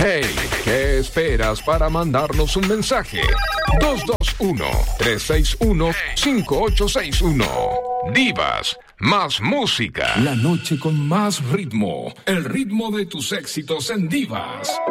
Hey, ¿qué esperas para mandarnos un mensaje? 221-361-5861. Divas, más música. La noche con más ritmo. El ritmo de tus éxitos en Divas.